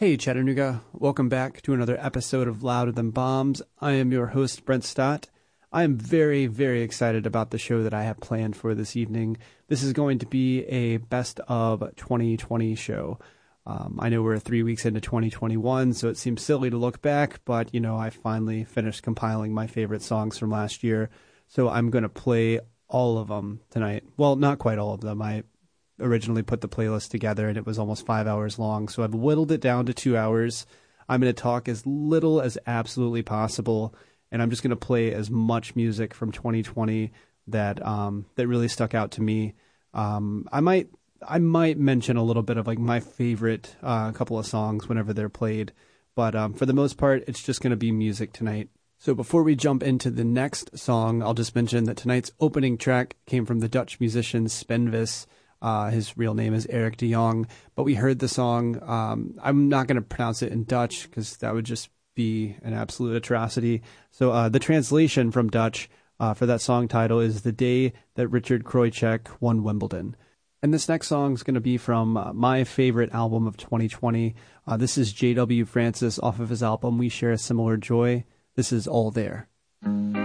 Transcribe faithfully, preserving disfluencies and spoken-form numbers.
Hey Chattanooga, welcome back to another episode of Louder Than Bombs. I am your host, Brent Stott. I am very, very excited about the show that I have planned for this evening. This is going to be a best of twenty twenty show. Um, I know we're three weeks into twenty twenty-one, so it seems silly to look back, but, you know, I finally finished compiling my favorite songs from last year, so I'm going to play all of them tonight. Well, not quite all of them. I originally put the playlist together and it was almost five hours long, so I've whittled it down to two hours. I'm going to talk as little as absolutely possible, and I'm just going to play as much music from twenty twenty that um, that really stuck out to me. Um, I might I might mention a little bit of like my favorite uh, couple of songs whenever they're played, but um, for the most part, it's just going to be music tonight. So before we jump into the next song, I'll just mention that tonight's opening track came from the Dutch musician Spenvis. Uh, his real name is Eric de Jong, but we heard the song. Um, I'm not going to pronounce it in Dutch because that would just be an absolute atrocity. So uh, the translation from Dutch uh, for that song title is The Day That Richard Krojcek Won Wimbledon. And this next song is going to be from uh, my favorite album of twenty twenty. Uh, this is J W Francis off of his album We Share a Similar Joy. This is All There.